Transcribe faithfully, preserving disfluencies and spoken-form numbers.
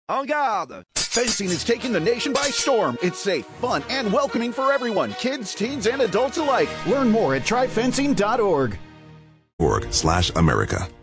En garde! Fencing is taking the nation by storm. It's safe, fun, and welcoming for everyone, kids, teens, and adults alike. Learn more at try fencing dot org. Org slash America.